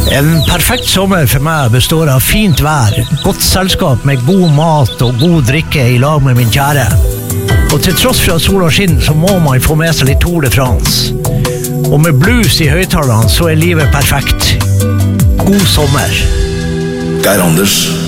En perfekt sommer for meg består av fint vær, godt selskap med god mat og god drikke i lag med min kjære. Og til tross for at sola skinner, så må man få med seg litt Tour de France. Og med blues i høyttalerne så livet perfekt. God sommer. Geir Anders